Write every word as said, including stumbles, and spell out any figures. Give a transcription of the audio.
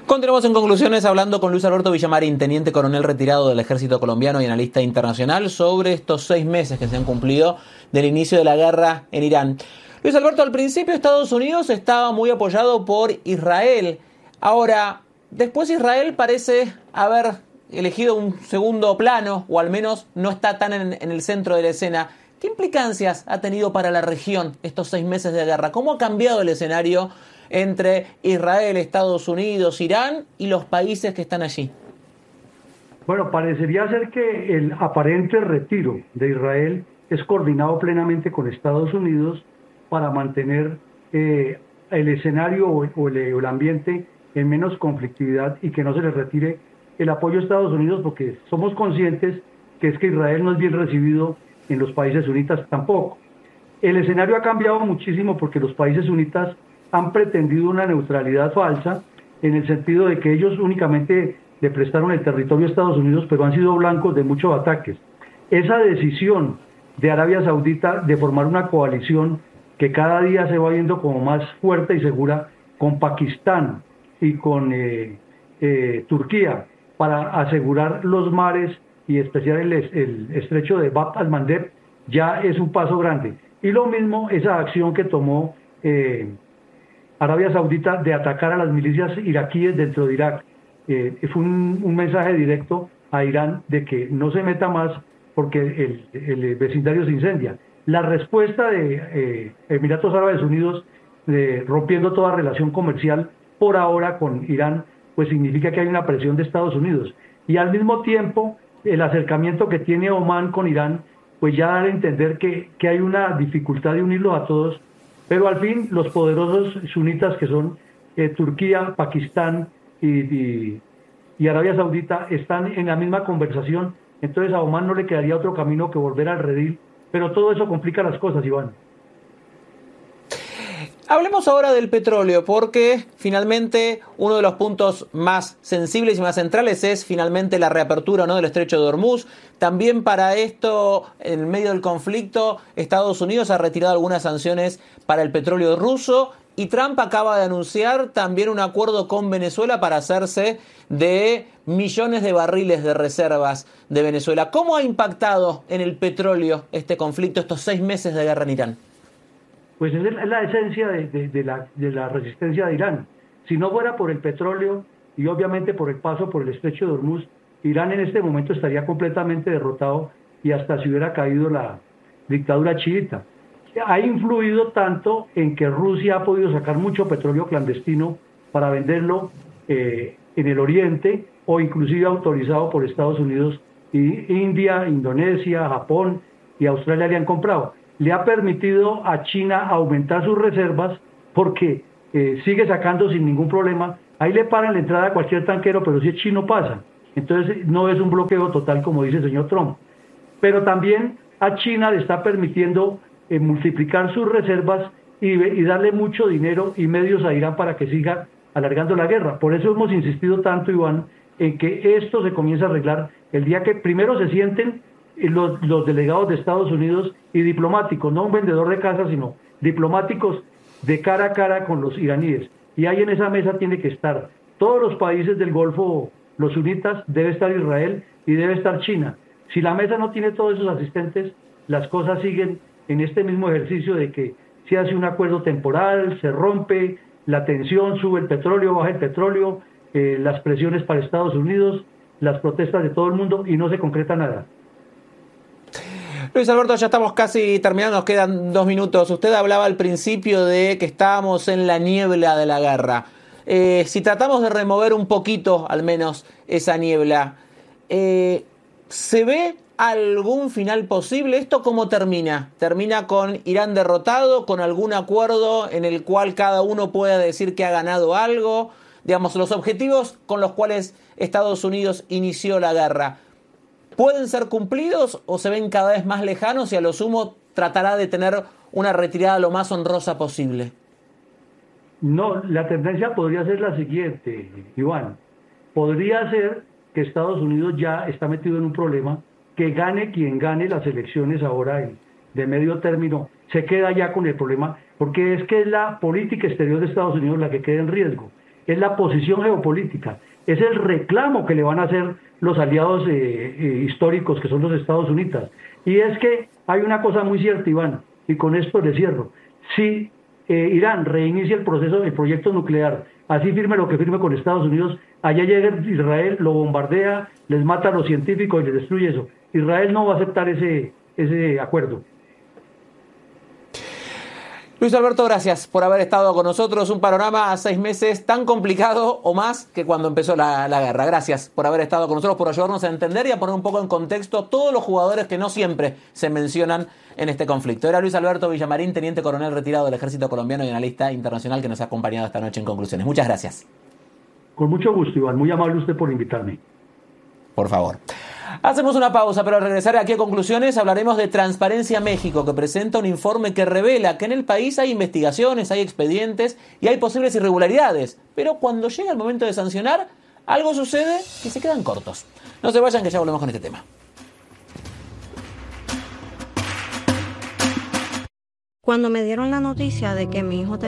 Continuamos en conclusiones hablando con Luis Alberto Villamarín, teniente coronel retirado del Ejército Colombiano y analista internacional, sobre estos seis meses que se han cumplido del inicio de la guerra en Irán. Luis Alberto, al principio Estados Unidos estaba muy apoyado por Israel. Ahora, después Israel parece haber elegido un segundo plano, o al menos no está tan en, en el centro de la escena. ¿Qué implicancias ha tenido para la región estos seis meses de guerra? ¿Cómo ha cambiado el escenario entre Israel, Estados Unidos, Irán y los países que están allí? Bueno, parecería ser que el aparente retiro de Israel es coordinado plenamente con Estados Unidos para mantener eh, el escenario o, o, el, o el ambiente en menos conflictividad y que no se le retire el apoyo a Estados Unidos, porque somos conscientes que es que Israel no es bien recibido en los países sunitas tampoco. El escenario ha cambiado muchísimo porque los países sunitas han pretendido una neutralidad falsa, en el sentido de que ellos únicamente le prestaron el territorio a Estados Unidos, pero han sido blancos de muchos ataques. Esa decisión de Arabia Saudita de formar una coalición que cada día se va viendo como más fuerte y segura con Pakistán y con eh, eh, Turquía para asegurar los mares y especial el, el estrecho de Bab al-Mandeb, ya es un paso grande. Y lo mismo esa acción que tomó eh, Arabia Saudita de atacar a las milicias iraquíes dentro de Irak. Eh, fue un, un mensaje directo a Irán de que no se meta más porque el, el vecindario se incendia. La respuesta de eh, Emiratos Árabes Unidos eh, rompiendo toda relación comercial por ahora con Irán, pues significa que hay una presión de Estados Unidos. Y al mismo tiempo, el acercamiento que tiene Omán con Irán, pues ya da a entender que, que hay una dificultad de unirlos a todos, pero al fin los poderosos sunitas que son eh, Turquía, Pakistán y, y, y Arabia Saudita están en la misma conversación, entonces a Omán no le quedaría otro camino que volver al redil, pero todo eso complica las cosas, Iván. Hablemos ahora del petróleo, porque finalmente uno de los puntos más sensibles y más centrales es finalmente la reapertura, ¿no?, del estrecho de Hormuz. También para esto, en medio del conflicto, Estados Unidos ha retirado algunas sanciones para el petróleo ruso y Trump acaba de anunciar también un acuerdo con Venezuela para hacerse de millones de barriles de reservas de Venezuela. ¿Cómo ha impactado en el petróleo este conflicto, estos seis meses de guerra en Irán? Pues es la esencia de, de, de, la, de la resistencia de Irán. Si no fuera por el petróleo y obviamente por el paso por el estrecho de Hormuz, Irán en este momento estaría completamente derrotado y hasta se hubiera caído la dictadura chiita. Ha influido tanto en que Rusia ha podido sacar mucho petróleo clandestino para venderlo eh, en el oriente o inclusive autorizado por Estados Unidos, y India, Indonesia, Japón y Australia le han comprado. Le ha permitido a China aumentar sus reservas porque eh, sigue sacando sin ningún problema. Ahí le paran la entrada a cualquier tanquero, pero si es chino pasa. Entonces no es un bloqueo total como dice el señor Trump. Pero también a China le está permitiendo eh, multiplicar sus reservas y, y darle mucho dinero y medios a Irán para que siga alargando la guerra. Por eso hemos insistido tanto, Iván, en que esto se comience a arreglar el día que primero se sienten Los, los delegados de Estados Unidos y diplomáticos, no un vendedor de casa, sino diplomáticos de cara a cara con los iraníes. Y ahí en esa mesa tiene que estar todos los países del Golfo, los sunitas, debe estar Israel y debe estar China. Si la mesa no tiene todos esos asistentes, las cosas siguen en este mismo ejercicio de que se hace un acuerdo temporal, se rompe, la tensión, sube el petróleo, baja el petróleo, eh, las presiones para Estados Unidos, las protestas de todo el mundo y no se concreta nada. Luis Alberto, ya estamos casi terminando, nos quedan dos minutos. Usted hablaba al principio de que estábamos en la niebla de la guerra. Eh, si tratamos de remover un poquito, al menos, esa niebla, eh, ¿se ve algún final posible? ¿Esto cómo termina? ¿Termina con Irán derrotado, con algún acuerdo en el cual cada uno pueda decir que ha ganado algo? Digamos, los objetivos con los cuales Estados Unidos inició la guerra, ¿pueden ser cumplidos o se ven cada vez más lejanos y a lo sumo tratará de tener una retirada lo más honrosa posible? No, la tendencia podría ser la siguiente, Iván. Podría ser que Estados Unidos ya está metido en un problema, que gane quien gane las elecciones ahora de medio término, se queda ya con el problema, porque es que es la política exterior de Estados Unidos la que queda en riesgo. es la posición geopolítica, es el reclamo que le van a hacer los aliados eh, eh, históricos que son los Estados Unidos. Y es que hay una cosa muy cierta, Iván, y con esto le cierro. Si eh, Irán reinicia el proceso del proyecto nuclear, así firme lo que firme con Estados Unidos, allá llega Israel, lo bombardea, les mata a los científicos y les destruye eso. Israel no va a aceptar ese, ese acuerdo. Luis Alberto, gracias por haber estado con nosotros. Un panorama a seis meses tan complicado o más que cuando empezó la, la guerra. Gracias por haber estado con nosotros, por ayudarnos a entender y a poner un poco en contexto todos los jugadores que no siempre se mencionan en este conflicto. Era Luis Alberto Villamarín, teniente coronel retirado del Ejército Colombiano y analista internacional, que nos ha acompañado esta noche en Conclusiones. Muchas gracias. Con mucho gusto, Iván. Muy amable usted por invitarme. Por favor. Hacemos una pausa, pero al regresar aquí a Conclusiones hablaremos de Transparencia México, que presenta un informe que revela que en el país hay investigaciones, hay expedientes y hay posibles irregularidades. Pero cuando llega el momento de sancionar, algo sucede que se quedan cortos. No se vayan, que ya volvemos con este tema. Cuando me dieron la noticia de que mi hijo tenía